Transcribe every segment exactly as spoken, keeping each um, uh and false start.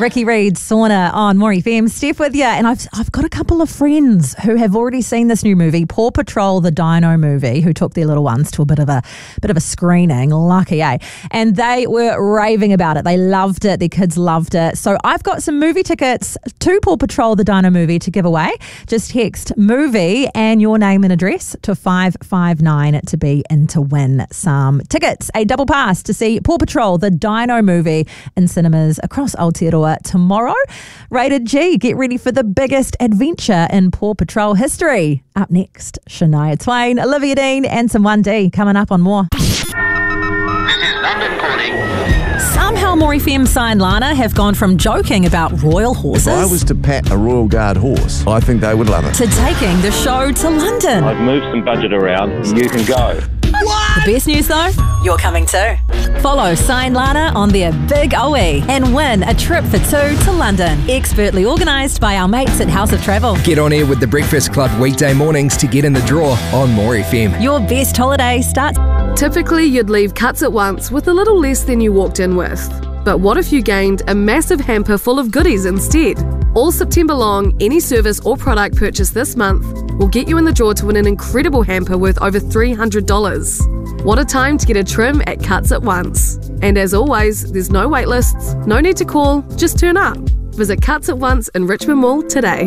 Ricky Reed, Sauna on More F M. Steph with you, and I've I've got a couple of friends who have already seen this new movie, Paw Patrol, the Dino movie, who took their little ones to a bit of a bit of a screening. Lucky, eh? And they were raving about it. They loved it. Their kids loved it. So I've got some movie tickets to Paw Patrol, the Dino movie, to give away. Just text movie and your name and address to five five nine to be in to win some tickets. A double pass to see Paw Patrol, the Dino movie, in cinemas across Aotearoa tomorrow. Rated G, get ready for the biggest adventure in Paw Patrol history. Up next, Shania Twain, Olivia Dean, and some one D coming up on More. This is London calling. Somehow More F M Sign Lana have gone from joking about royal horses If I was to pat a Royal Guard horse, I think they would love it. to taking the show to London. I've moved some budget around. You can go. The best news though, you're coming too. Follow Sign Lana on their Big O E and win a trip for two to London. Expertly organised by our mates at House of Travel. Get on air with the Breakfast Club weekday mornings to get in the draw on More F M. Your best holiday starts. Typically, you'd leave Cuts at Once with a little less than you walked in with. But what if you gained a massive hamper full of goodies instead? All September long, any service or product purchased this month will get you in the draw to win an incredible hamper worth over three hundred dollars. What a time to get a trim at Cuts at Once. And as always, there's no wait lists, no need to call, just turn up. Visit Cuts at Once in Richmond Mall today.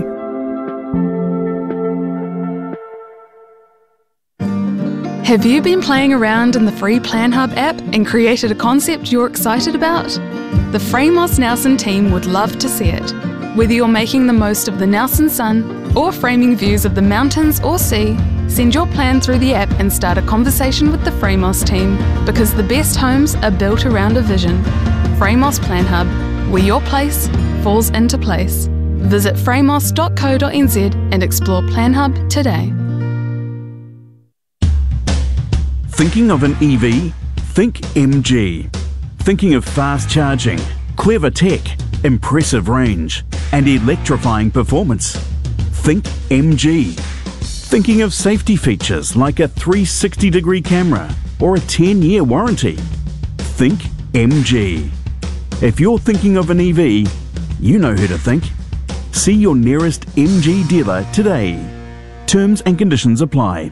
Have you been playing around in the free PlanHub app and created a concept you're excited about? The Framos Nelson team would love to see it. Whether you're making the most of the Nelson sun or framing views of the mountains or sea, send your plan through the app and start a conversation with the Framos team, because the best homes are built around a vision. Framos PlanHub, where your place falls into place. Visit framos dot co dot n z and explore PlanHub today. Thinking of an E V? Think M G. Thinking of fast charging, clever tech, impressive range, and electrifying performance? Think M G. Thinking of safety features like a three sixty degree camera or a ten year warranty? Think M G. If you're thinking of an E V, you know who to think. See your nearest M G dealer today. Terms and conditions apply.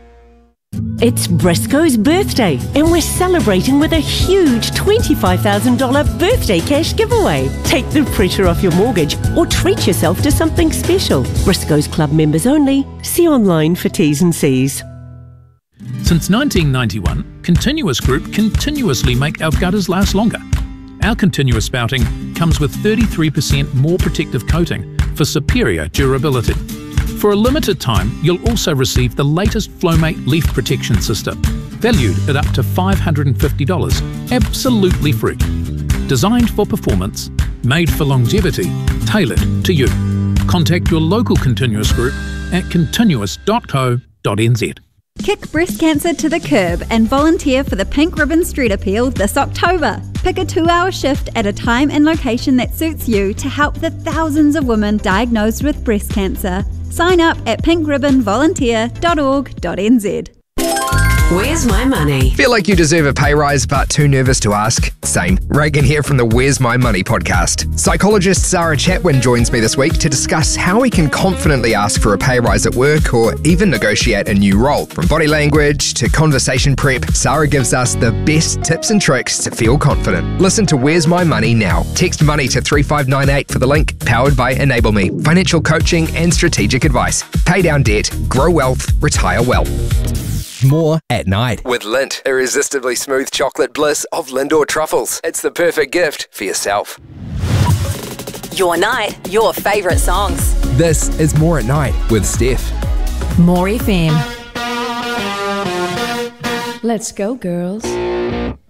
It's Briscoe's birthday, and we're celebrating with a huge twenty-five thousand dollars birthday cash giveaway. Take the pressure off your mortgage or treat yourself to something special. Briscoe's Club members only. See online for T's and C's. Since nineteen ninety-one, Continuous Group continuously make our gutters last longer. Our continuous spouting comes with thirty-three percent more protective coating for superior durability. For a limited time, you'll also receive the latest Flowmate leaf protection system, valued at up to five hundred fifty dollars, absolutely free. Designed for performance, made for longevity, tailored to you. Contact your local Continuous Group at continuous dot co dot n z. Kick breast cancer to the curb and volunteer for the Pink Ribbon Street Appeal this October. Pick a two-hour shift at a time and location that suits you to help the thousands of women diagnosed with breast cancer. Sign up at pink ribbon volunteer dot org dot n z. Where's My Money? Feel like you deserve a pay rise but too nervous to ask? Same. Reagan here from the Where's My Money podcast. Psychologist Sarah Chatwin joins me this week to discuss how we can confidently ask for a pay rise at work or even negotiate a new role. From body language to conversation prep, Sarah gives us the best tips and tricks to feel confident. Listen to Where's My Money now. Text money to three five nine eight for the link, powered by Enable Me. Financial coaching and strategic advice. Pay down debt, grow wealth, retire well. More at night. With Lindt, irresistibly smooth chocolate bliss of Lindor truffles. It's the perfect gift for yourself. Your night, your favourite songs. This is More at Night with Steph. More F M. Let's go, girls.